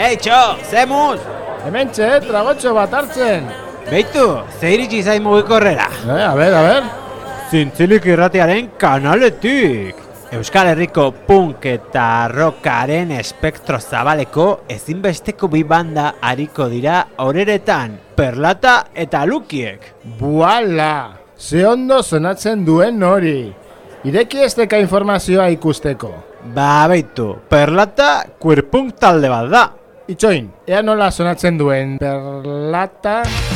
Eitxo, zemuz! Hementxe, tragotxo bat hartzen. Beitu, ze iritsi zain mugikorrera. A ver. Zintzilik irratiaren kanaletik. Euskal Herriko punk eta rockaren espektro zabaleko ezinbesteko bi banda ariko dira horeretan, Perlata eta Lukiek. Buala! Ze ondo sonatzen duen hori. Ireki esteka informazioa ikusteko. Ba, beitu, Perlata queer punk talde bat da. Itxoin, ea nola sonatzen duen Perlata...